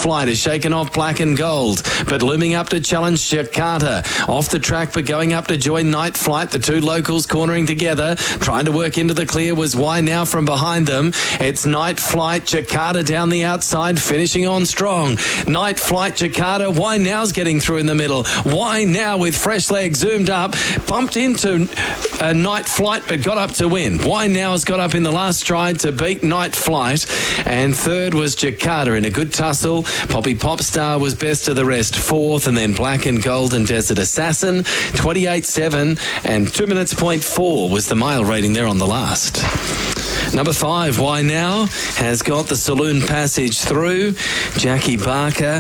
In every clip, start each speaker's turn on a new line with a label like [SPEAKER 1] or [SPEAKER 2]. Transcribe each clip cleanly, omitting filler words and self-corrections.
[SPEAKER 1] Flight has shaken off Black and Gold, but looming up to challenge Jakarta. Off the track, but going up to join Night Flight. The two locals cornering together. Trying to work into the clear was Why Now from behind them. It's Night Flight, Jakarta down the outside, finishing on strong. Night Flight, Jakarta. Why Now's getting through in the middle. Why Now with fresh legs zoomed up, bumped into Night Flight, but got up to win. Why Now's got up in the last stride to beat Night Flight, and third was Jakarta in a good tussle. Poppy Popstar was best of the rest, fourth, and then Black and Gold and Desert Assassin, 28.7 and 2 minutes point 4 was the mile rating there on the last. Number 5, Why Now, has got the Saloon Passage through. Jackie Barker.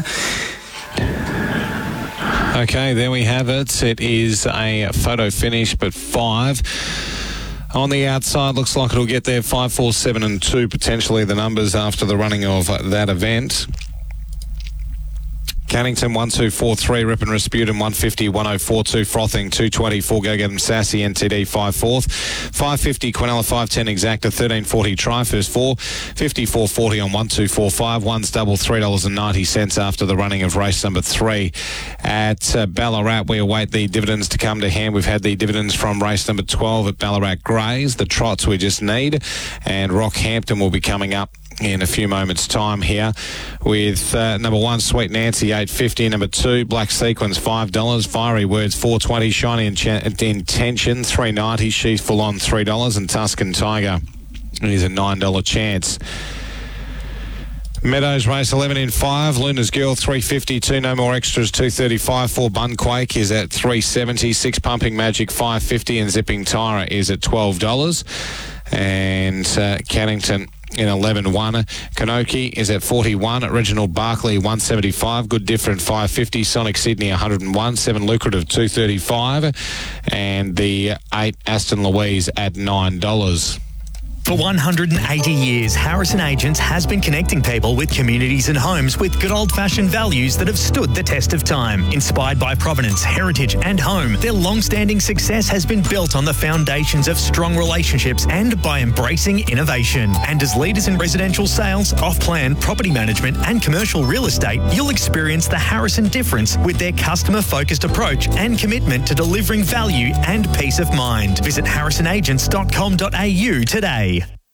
[SPEAKER 2] Okay, there we have it. It is a photo finish, but 5. On the outside, looks like it'll get there 5, 4, 7 and 2, potentially the numbers after the running of that event. Cannington 1, 2, 4, 3, Rip and Rasputin 150, 1042, Frothing 224, Go Get 'em Sassy, NTD 5 4th, 550, Quinella 510 Exacta, 1340 Try First 4, 54.40 on 1245, one's double $3.90 after the running of race number 3. At Ballarat, we await the dividends to come to hand. We've had the dividends from race number 12 at Ballarat Greys, the trots we just need, and Rockhampton will be coming up in a few moments' time here with number 1, Sweet Nancy, $8.50. Number 2, Black Sequins, $5. Fiery Words, $4.20. Shiny Intention, $3.90. She's Full On, $3. And Tuscan Tiger is a $9 chance. Meadows race 11 in 5. Luna's Girl 352. No More Extras 235. 4 Bunquake is at 370. 6 Pumping Magic 550 and Zipping Tyra is at $12. And Cannington in 11-1. Kanoki is at 41. Reginald Barkley 175. Good Different 550. Sonic Sydney 101. 7 Lucrative 235. And the 8 Aston Louise at $9.
[SPEAKER 3] For 180 years, Harrison Agents has been connecting people with communities and homes with good old-fashioned values that have stood the test of time. Inspired by provenance, heritage and home, their long-standing success has been built on the foundations of strong relationships and by embracing innovation. And as leaders in residential sales, off-plan, property management and commercial real estate, you'll experience the Harrison difference with their customer-focused approach and commitment to delivering value and peace of mind. Visit harrisonagents.com.au today.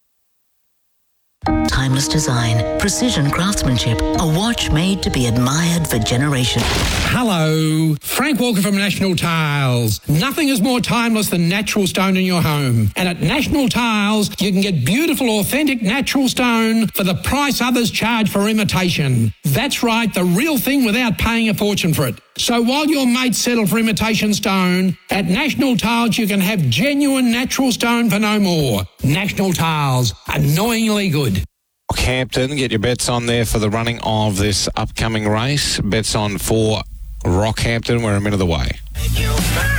[SPEAKER 4] Timeless design, precision craftsmanship, a watch made to be admired for generations.
[SPEAKER 5] Hello, Frank Walker from National Tiles. Nothing is more timeless than natural stone in your home. And at National Tiles, you can get beautiful, authentic natural stone for the price others charge for imitation. That's right, the real thing without paying a fortune for it. So while your mates settle for imitation stone, at National Tiles you can have genuine natural stone for no more. National Tiles, annoyingly good.
[SPEAKER 2] Rockhampton, get your bets on there for the running of this upcoming race. Bets on for Rockhampton. We're a minute away.